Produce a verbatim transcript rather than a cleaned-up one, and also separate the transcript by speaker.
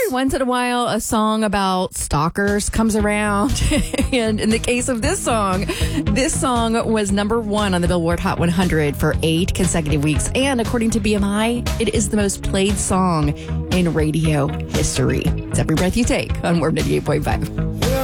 Speaker 1: Every once in a while, a song about stalkers comes around. And in the case of this song, this song was number one on the Billboard Hot one hundred for eight consecutive weeks. And according to B M I, it is the most played song in radio history. It's Every Breath You Take on Warm ninety-eight point five.